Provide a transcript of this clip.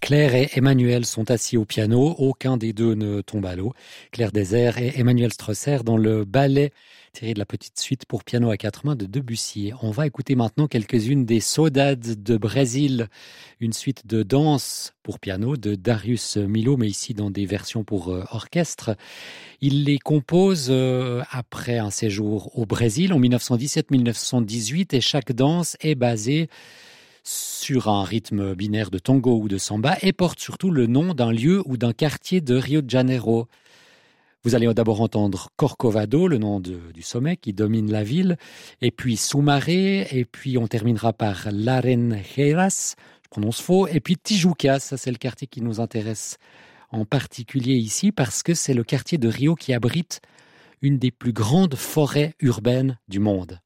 Claire et Emmanuel sont assis au piano, aucun des deux ne tombe à l'eau. Claire Deser et Emmanuel Strosser dans le ballet tiré de la petite suite pour piano à quatre mains de Debussy. On va écouter maintenant quelques-unes des Saudades de Brésil, une suite de danse pour piano de Darius Milhaud, mais ici dans des versions pour orchestre. Il les compose après un séjour au Brésil en 1917-1918 et chaque danse est basée sur un rythme binaire de tango ou de samba et porte surtout le nom d'un lieu ou d'un quartier de Rio de Janeiro. Vous allez d'abord entendre Corcovado, le nom du sommet qui domine la ville, et puis Sumaré, et puis on terminera par Laranjeiras, je prononce faux, et puis Tijucas, ça c'est le quartier qui nous intéresse en particulier ici parce que c'est le quartier de Rio qui abrite une des plus grandes forêts urbaines du monde.